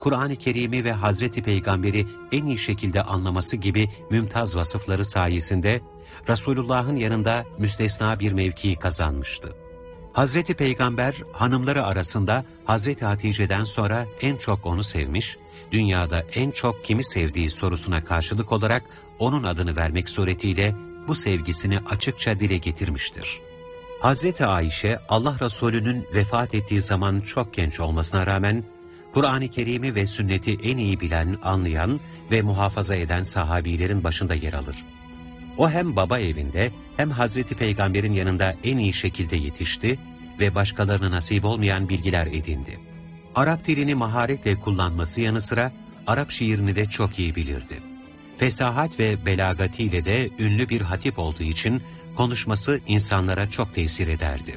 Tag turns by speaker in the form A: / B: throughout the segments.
A: Kur'an-ı Kerim'i ve Hazreti Peygamber'i en iyi şekilde anlaması gibi mümtaz vasıfları sayesinde Resulullah'ın yanında müstesna bir mevkii kazanmıştı. Hazreti Peygamber hanımları arasında Hazreti Hatice'den sonra en çok onu sevmiş, dünyada en çok kimi sevdiği sorusuna karşılık olarak onun adını vermek suretiyle bu sevgisini açıkça dile getirmiştir. Hazreti Ayşe, Allah Resulü'nün vefat ettiği zaman çok genç olmasına rağmen, Kur'an-ı Kerim'i ve sünneti en iyi bilen, anlayan ve muhafaza eden sahabilerin başında yer alır. O hem baba evinde hem Hazreti Peygamber'in yanında en iyi şekilde yetişti ve başkalarına nasip olmayan bilgiler edindi. Arap dilini maharetle kullanması yanı sıra Arap şiirini de çok iyi bilirdi. Fesahat ve belagatiyle de ünlü bir hatip olduğu için konuşması insanlara çok tesir ederdi.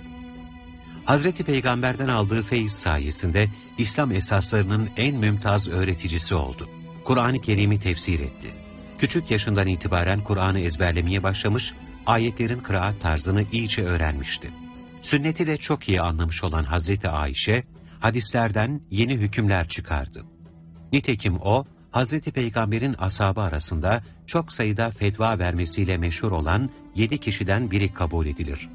A: Hazreti Peygamber'den aldığı feyiz sayesinde İslam esaslarının en mümtaz öğreticisi oldu. Kur'an-ı Kerim'i tefsir etti. Küçük yaşından itibaren Kur'an'ı ezberlemeye başlamış, ayetlerin kıraat tarzını iyice öğrenmişti. Sünneti de çok iyi anlamış olan Hazreti Ayşe, hadislerden yeni hükümler çıkardı. Nitekim o, Hazreti Peygamber'in ashabı arasında çok sayıda fetva vermesiyle meşhur olan 7 kişiden biri kabul edilir.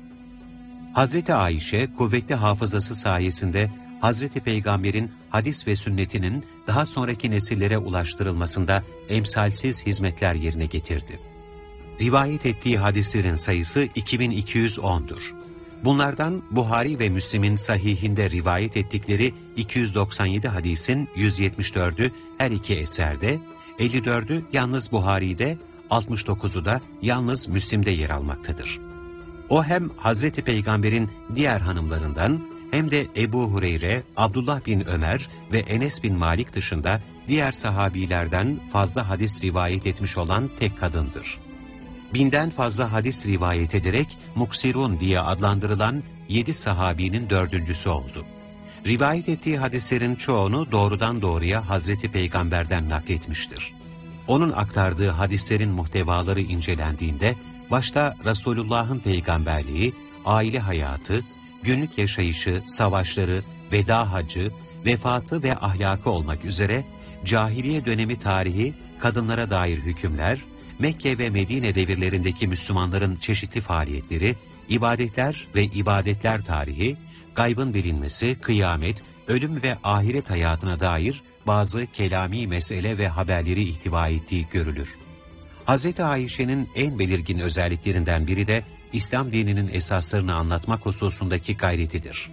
A: Hazreti Ayşe, kuvvetli hafızası sayesinde Hazreti Peygamber'in hadis ve sünnetinin daha sonraki nesillere ulaştırılmasında emsalsiz hizmetler yerine getirdi. Rivayet ettiği hadislerin sayısı 2210'dur. Bunlardan Buhari ve Müslim'in sahihinde rivayet ettikleri 297 hadisin 174'ü her iki eserde, 54'ü yalnız Buhari'de, 69'u da yalnız Müslim'de yer almaktadır. O hem Hazreti Peygamber'in diğer hanımlarından hem de Ebu Hureyre, Abdullah bin Ömer ve Enes bin Malik dışında diğer sahabilerden fazla hadis rivayet etmiş olan tek kadındır. 1000'den fazla hadis rivayet ederek Muksirun diye adlandırılan 7 sahabinin 4.'sü oldu. Rivayet ettiği hadislerin çoğunu doğrudan doğruya Hazreti Peygamber'den nakletmiştir. Onun aktardığı hadislerin muhtevaları incelendiğinde, başta Resulullah'ın peygamberliği, aile hayatı, günlük yaşayışı, savaşları, veda hacı, vefatı ve ahlakı olmak üzere cahiliye dönemi tarihi, kadınlara dair hükümler, Mekke ve Medine devirlerindeki Müslümanların çeşitli faaliyetleri, ibadetler ve ibadetler tarihi, gaybın bilinmesi, kıyamet, ölüm ve ahiret hayatına dair bazı kelami mesele ve haberleri ihtiva ettiği görülür. Hz. Ayşe'nin en belirgin özelliklerinden biri de İslam dininin esaslarını anlatmak hususundaki gayretidir.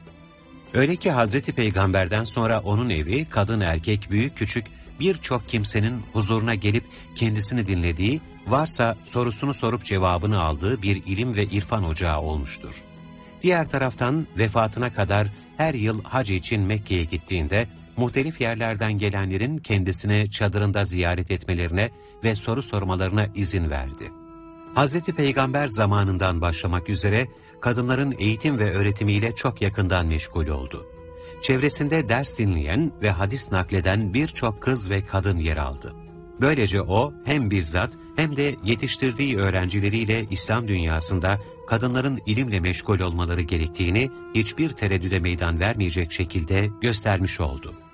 A: Öyle ki Hz. Peygamber'den sonra onun evi, kadın erkek, büyük küçük birçok kimsenin huzuruna gelip kendisini dinlediği, varsa sorusunu sorup cevabını aldığı bir ilim ve irfan ocağı olmuştur. Diğer taraftan vefatına kadar her yıl hac için Mekke'ye gittiğinde, muhtelif yerlerden gelenlerin kendisini çadırında ziyaret etmelerine ve soru sormalarına izin verdi. Hz. Peygamber zamanından başlamak üzere kadınların eğitim ve öğretimiyle çok yakından meşgul oldu. Çevresinde ders dinleyen ve hadis nakleden birçok kız ve kadın yer aldı. Böylece o hem bizzat hem de yetiştirdiği öğrencileriyle İslam dünyasında kadınların ilimle meşgul olmaları gerektiğini hiçbir tereddüde meydan vermeyecek şekilde göstermiş oldu.